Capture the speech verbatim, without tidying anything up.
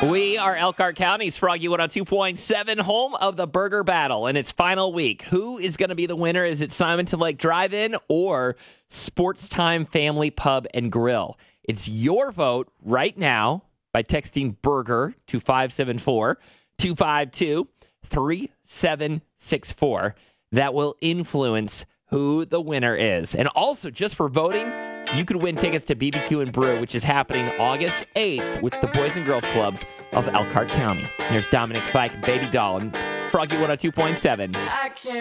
We are Elkhart County's Froggy one oh two point seven, home of the Burger Battle in its final week. Who is going to be the winner? Is it Simonton Lake Drive-In or Sports Time Family Pub and Grill? It's your vote right now by texting BURGER to five seven four, two five two, three seven six four. That will influence who the winner is. And also, just for voting, you could win tickets to B B Q and Brew, which is happening August eighth with the Boys and Girls Clubs of Elkhart County. Here's Dominic Fike and Baby Doll and Froggy one oh two point seven. I can't